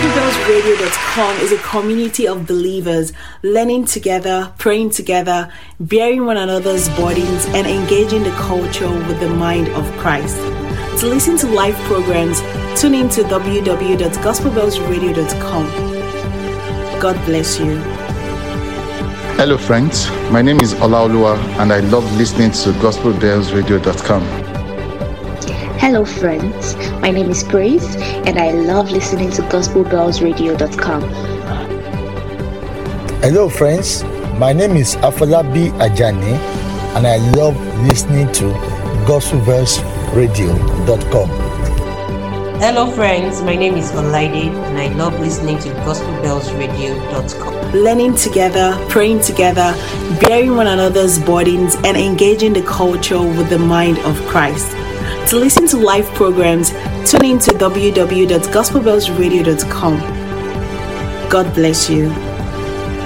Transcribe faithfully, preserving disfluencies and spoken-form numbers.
gospel bells radio dot com is a community of believers learning together, praying together, bearing one another's burdens, and engaging the culture with the mind of Christ. To listen to live programs, tune in to w w w dot gospel bells radio dot com. God bless you. Hello friends, my name is Olaoluwa and I love listening to gospel bells radio dot com. Hello friends, my name is Praise and I love listening to gospel bells radio dot com. Hello friends, my name is Afolabi Ajani and I love listening to gospel bells radio dot com. Hello friends, my name is Olaide and I love listening to gospel bells radio dot com. Learning together, praying together, bearing one another's burdens, and engaging the culture with the mind of Christ. To listen to live programs, tune in to w w w dot gospel bells radio dot com. God bless you.